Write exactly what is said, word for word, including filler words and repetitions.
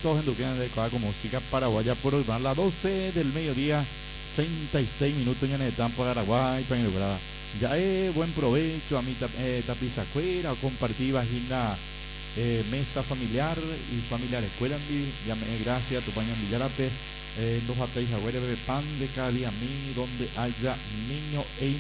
todos en Duquesne de Coa con música paraguaya por urban las doce del mediodía, treinta y seis minutos ya en el campo de Araguay, para inaugurar. Ya es buen provecho a mi eh, tapiza fuera o compartir vagina eh, mesa familiar y familiar escuela ya me gracias tu paño en Villarape eh, los ateis abuelos bebe pan de cada día a mí donde haya niño e